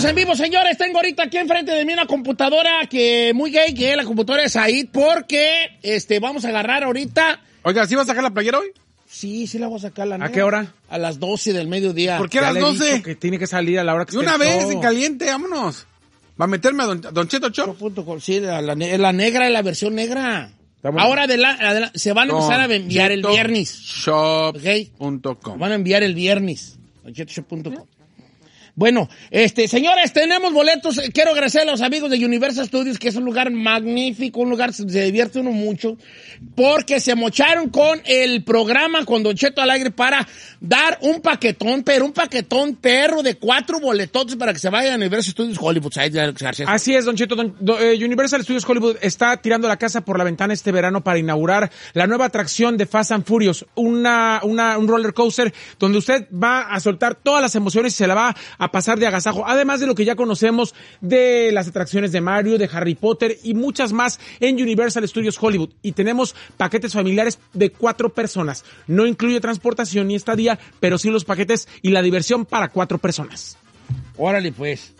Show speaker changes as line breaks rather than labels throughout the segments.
Estamos en vivo, señores. Tengo ahorita aquí enfrente de mí una computadora que muy gay, que la computadora es Said, porque vamos a agarrar ahorita.
Oiga, ¿sí vas a sacar la playera hoy?
Sí, la voy a sacar la
¿A qué hora?
A las 12 del mediodía.
¿Por qué a las 12?
Que tiene que salir a la hora que
de una vez, en caliente, vámonos. ¿Va a meterme a Don Cheto Shop?
Sí, la negra, la versión negra. Ahora se van a empezar a enviar el viernes.
Shop.com.
Van a enviar el viernes. DonChetoShop.com. Bueno, señores, tenemos boletos. Quiero agradecer a los amigos de Universal Studios, que es un lugar magnífico, un lugar se divierte uno mucho, porque se mocharon con el programa con Don Cheto al aire para dar un paquetón perro de 4 boletotes para que se vayan a Universal Studios Hollywood.
Así es, Don Cheto. Universal Studios Hollywood está tirando la casa por la ventana este verano para inaugurar la nueva atracción de Fast and Furious, un roller coaster donde usted va a soltar todas las emociones y se la va a pasar de agasajo, además de lo que ya conocemos de las atracciones de Mario, de Harry Potter y muchas más en Universal Studios Hollywood. Y tenemos paquetes familiares de 4 personas. No incluye transportación ni estadía, pero sí los paquetes y la diversión para 4 personas.
Órale, pues,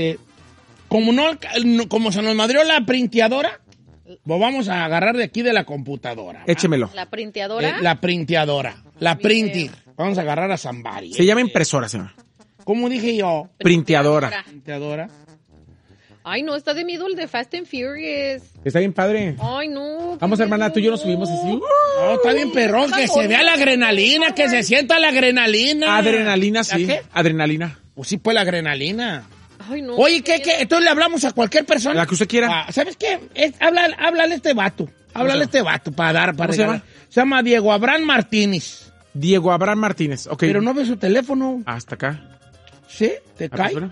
como se nos madrió la printeadora, lo vamos a agarrar de aquí de la computadora.
Échemelo.
¿La printeadora?
La printeadora. La printing. Vamos a agarrar a Zambari.
Se llama impresora, señor.
¿Cómo dije yo?
Printeadora.
Ay, no, está de miedo el de Fast and Furious.
Está bien padre.
Ay, no.
Vamos, hermana, tú y yo nos subimos así.
No, está bien perrón, que se vea la adrenalina, que se sienta la adrenalina.
Adrenalina, sí.
¿Qué?
Adrenalina.
Pues sí, pues la adrenalina.
Ay, no.
Oye, ¿qué? Entonces le hablamos a cualquier persona.
La que usted quiera.
¿Sabes qué? Háblale a este vato. Háblale a este vato para
¿Cómo se llama?
Se llama Diego Abraham Martínez.
Diego Abraham Martínez, ok.
Pero no ve su teléfono.
Hasta acá.
¿Sí? ¿Te cae?
Bueno.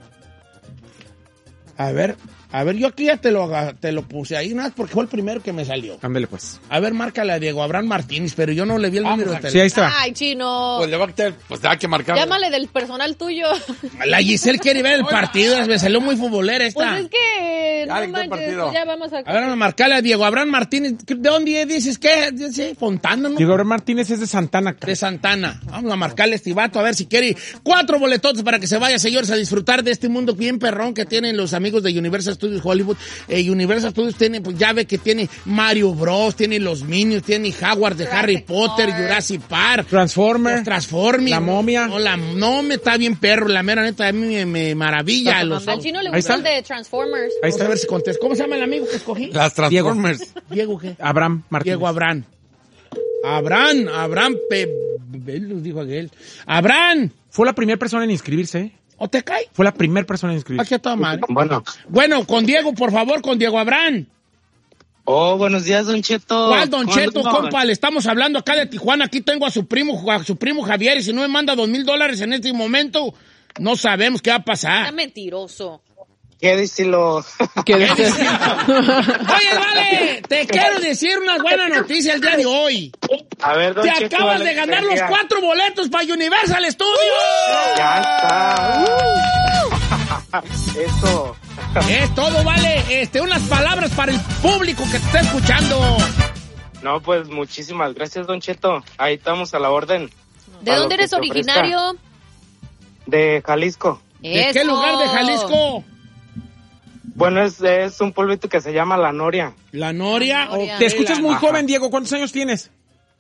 A ver, yo aquí ya te lo puse ahí, nada más porque fue el primero que me salió.
Ándale, pues.
A ver, márcale a Diego Abraham Martínez, pero yo no le vi el número de teléfono.
Sí, ahí está.
Ay, chino.
Pues le va a quitar, pues hay que marcar.
Llámale del personal tuyo.
La Giselle quiere ver el partido, me salió muy futbolera esta.
Pues es que
Ya, ¿en qué partido?
ya vamos a...
A ver, vamos a marcarle a Diego Abraham Martínez. ¿De dónde dices qué? Sí, Fontana, ¿no?
Diego Abraham Martínez es de Santana.
De Santana. Vamos a marcarle a este vato a ver si quiere 4 boletotes para que se vaya, señores, a disfrutar de este mundo bien perrón que tienen los amigos de Universal Studios Hollywood. Universal Studios tiene, pues ya ve que tiene Mario Bros, tiene los Minions, tiene Hogwarts de Harry Potter, Jurassic Park,
Transformers,
La
momia.
No, me está bien perro, la mera neta, a mí me maravilla.
Al chino le gusta el de Transformers.
Ahí está.
A ver si contesto. ¿Cómo se llama el amigo que escogí?
Las Transformers.
¿Diego qué?
Abraham Martínez.
Diego Abraham. Él lo dijo aquel. Abraham.
Fue la primera persona en inscribirse, ¿eh?
¿O te cae?
Fue la primera persona en inscribirse.
Aquí está mal.
Bueno,
con Diego, por favor, con Diego Abraham.
Oh, buenos días, Don Cheto.
¿Cuál, Don Cheto, compa? Le estamos hablando acá de Tijuana. Aquí tengo a su primo Javier, y si no me manda $2,000 en este momento, no sabemos qué va a pasar.
Está mentiroso.
¿Qué decirlo?
Oye, vale, te quiero decir una buena noticia el día de hoy.
A ver, Don
Te
Cheto,
acabas de ganar los 4 boletos para Universal Studios.
Ya está. Eso.
Es todo, vale. Unas palabras para el público que te está escuchando.
No, pues muchísimas gracias, Don Cheto. Ahí estamos a la orden.
¿De dónde eres originario?
De Jalisco.
¿De qué lugar de Jalisco?
Bueno, es un pueblito que se llama La Noria.
La Noria.
Noria.
Te escuchas muy joven, Diego. ¿Cuántos años tienes?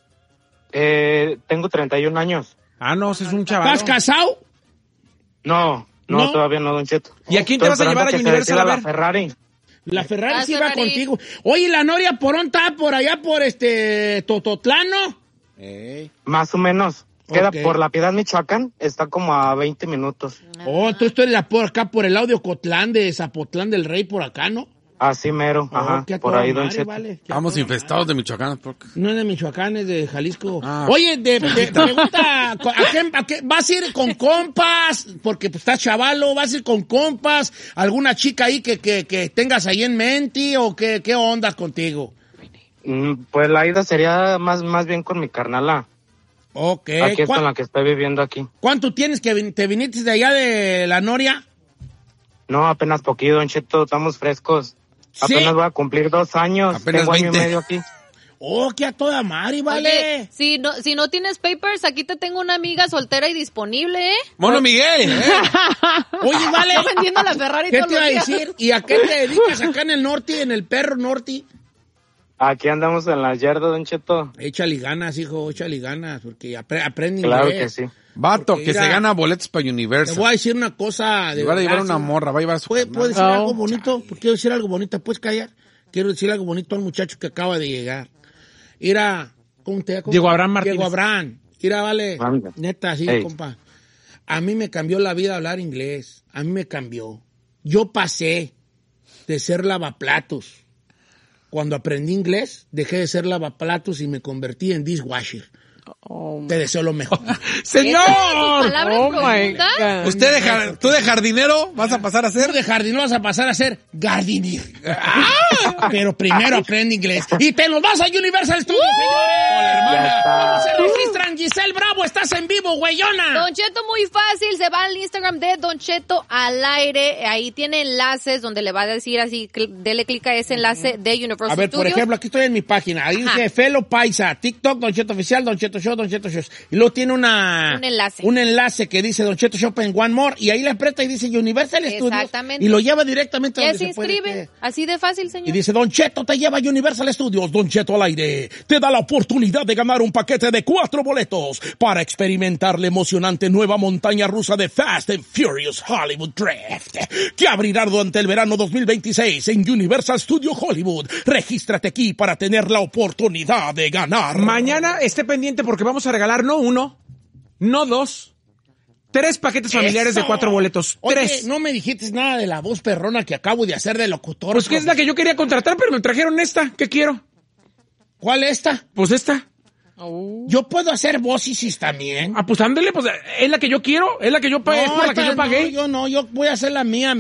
Tengo 31 años.
Ah, no, ese es un chaval.
¿Estás casado?
No, todavía no, Don Cheto.
¿Y a quién te vas a llevar a Universal a ver?
La Ferrari.
La Ferrari sí va
Ferrari.
contigo. Oye, la Noria, ¿por dónde está? ¿Por allá por Tototlano?
Más o menos. Queda
Ok.
por La Piedad, Michoacán. Está como a 20 minutos.
Oh, entonces tú eres por acá, por el lado de Ocotlán, de Zapotlán del Rey, por acá, ¿no?
Así mero. Ajá.
qué a
Por
toda
ahí, Don
madre,
Cheto.
vale, qué a
Estamos
toda
infestados de Michoacán. Porque...
No es de Michoacán, es de Jalisco.
Ah.
Oye, pregunta, ¿a qué vas a ir con compas? Porque pues, estás chavalo, ¿vas a ir con compas? ¿Alguna chica ahí que tengas ahí en mente? ¿O qué onda contigo?
Pues la ida sería más bien con mi carnala.
Ok.
Aquí es con la que estoy viviendo aquí.
¿Cuánto tienes que te viniste de allá de la Noria?
No, apenas poquito, Don Cheto, estamos frescos.
¿Sí?
Apenas voy a cumplir 2 años.
Apenas
Tengo
20.
año y medio aquí.
Oh, que a toda madre, vale.
Oye, si no tienes papers, aquí te tengo una amiga soltera y disponible, ¿eh?
Mono Miguel.
Oye, vale.
Yo vendiendo la Ferrari
¿Qué
todos
te iba a
los días.
decir? ¿Y a qué te dedicas acá en el norte, en el perro norte?
Aquí andamos en la yarda, Don Cheto.
Échale ganas, hijo, échale ganas, porque aprende
Claro
inglés.
que sí.
Vato,
Porque
que
mira,
se gana boletos para
Te
Universal.
voy a decir una cosa.
Le va a llevar
verdad,
una
sí.
morra, va a llevar a su
¿Puedo
carnal.
decir algo bonito? ¿Por qué quiero decir algo bonito? ¿Puedes callar? Quiero decir algo bonito al muchacho que acaba de llegar. Era, ¿cómo te llamas?
Diego Abraham Martínez.
Diego Abraham. Mira, vale,
Manda.
neta, sí,
Ey.
compa. A mí me cambió la vida hablar inglés. A mí me cambió. Yo pasé de ser lavaplatos. Cuando aprendí inglés, dejé de ser lavaplatos y me convertí en dishwasher. Te deseo lo mejor.
¡Señor!
palabras
¡Oh, my
profundas?
God!
¿Tú de jardinero vas a pasar a
Tú
ser?
de jardinero vas a pasar a ser jardinero. Pero primero aprende inglés. Y te nos vas a Universal Studios, señores.
Ya está.
¿Cómo se registran? Giselle Bravo, estás en vivo, güeyona.
Don Cheto, muy fácil, se va al Instagram de Don Cheto al aire, ahí tiene enlaces donde le va a decir así, dele clic a ese enlace de Universal
A ver, por
Studios.
ejemplo, aquí estoy en mi página. Ahí
Ajá.
dice Felo Paisa, TikTok, Don Cheto Oficial, Don Cheto Show, Don Cheto Shows. Y luego tiene un
enlace.
Un enlace que dice Don Cheto Shop en One More. Y ahí le aprieta y dice Universal Studios.
Exactamente.
Y lo lleva directamente a
Ya
donde
se
puede.
inscribe, así de fácil, señor.
Y dice, Don Cheto te lleva a Universal Studios. Don Cheto al aire te da la oportunidad de ganar un paquete de 4 boletos para experimentar la emocionante nueva montaña rusa de Fast and Furious Hollywood Drift, que abrirá durante el verano 2026 en Universal Studios Hollywood. Regístrate aquí para tener la oportunidad de ganar.
Mañana esté pendiente porque vamos a regalar no 1, no 2, 3 paquetes familiares
¡Eso!
de 4 boletos.
Oye,
3.
no me dijiste nada de la voz perrona que acabo de hacer de locutor.
Pues que es la que yo quería contratar, pero me trajeron esta. ¿Qué quiero?
¿Cuál esta?
Pues esta.
Yo puedo hacer voces también.
Ah, pues ándale, pues es la que yo quiero, es la que yo pagué, es por la que
esta
yo pagué.
yo voy a hacer la mía,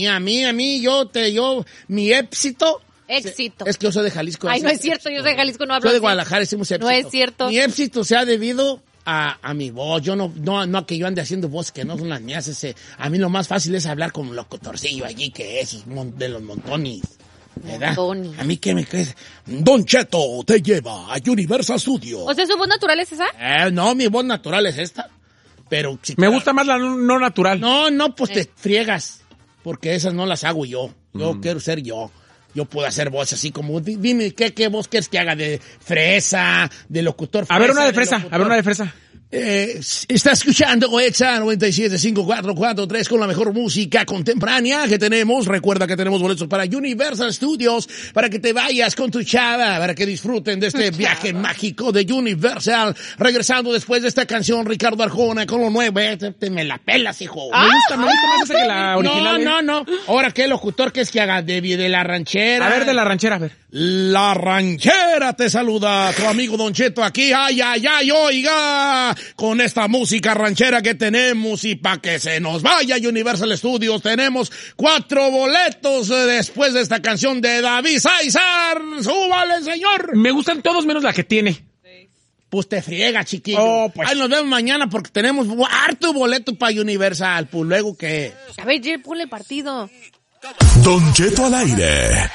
mi éxito.
Éxito.
Es que yo soy de Jalisco.
Ay,
así
no es cierto, yo soy de Jalisco, no hablo
Soy de
así.
Guadalajara, decimos éxito.
No es cierto.
Mi éxito se ha debido a mi voz. Yo no a que yo ande haciendo voces que no son las mías. A mí lo más fácil es hablar como locutorcillo allí, que es de los montones. ¿Verdad?
Montones.
A mí que me crees. Don Cheto te lleva a Universal Studios.
O sea, ¿su voz natural es esa?
No, mi voz natural es esta. Pero si
Me gusta más la no natural.
No, pues te friegas. Porque esas no las hago yo. Yo quiero ser yo. Yo puedo hacer voz así como, dime, ¿qué voz quieres que haga? ¿De fresa? ¿De locutor fresa?
A ver una de fresa,
locutor?
a ver una de fresa.
Está escuchando EXA 97.543 con la mejor música contemporánea que tenemos. Recuerda que tenemos boletos para Universal Studios para que te vayas con tu chava, para que disfruten de este viaje mágico de Universal. Regresando después de esta canción, Ricardo Arjona con lo nuevo. Te me la pelas, hijo.
Me gusta más esa que la original.
No. Ahora, ¿qué locutor que es que haga? De la ranchera.
A ver, de la ranchera, a ver.
La ranchera te saluda, tu amigo Don Cheto aquí, ay, oiga, con esta música ranchera que tenemos y pa' que se nos vaya Universal Studios, tenemos 4 boletos después de esta canción de David Sáizar, súbale señor.
Me gustan todos menos la que tiene.
Pues te friega, chiquillo.
Oh, pues.
Ahí nos vemos mañana porque tenemos harto boleto para Universal, pues luego que...
A ver, Jay, ponle partido.
Don Cheto al aire.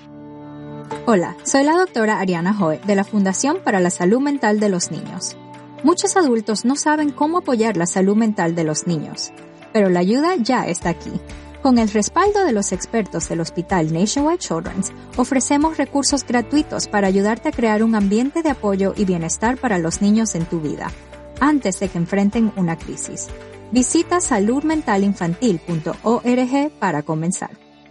Hola, soy la doctora Ariana Joe de la Fundación para la Salud Mental de los Niños. Muchos adultos no saben cómo apoyar la salud mental de los niños, pero la ayuda ya está aquí. Con el respaldo de los expertos del Hospital Nationwide Children's, ofrecemos recursos gratuitos para ayudarte a crear un ambiente de apoyo y bienestar para los niños en tu vida, antes de que enfrenten una crisis. Visita saludmentalinfantil.org para comenzar.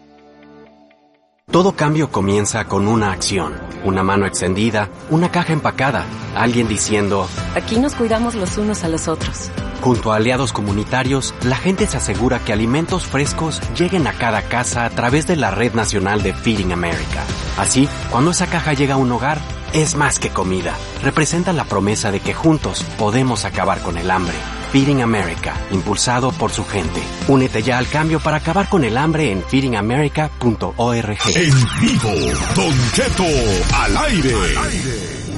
Todo cambio comienza con una acción, una mano extendida, una caja empacada, alguien diciendo,
aquí nos cuidamos los unos a los otros.
Junto a aliados comunitarios, la gente se asegura que alimentos frescos lleguen a cada casa a través de la Red Nacional de Feeding America. Así, cuando esa caja llega a un hogar, es más que comida. Representa la promesa de que juntos podemos acabar con el hambre. Feeding America, impulsado por su gente. Únete ya al cambio para acabar con el hambre en feedingamerica.org.
En vivo, Don Cheto al aire.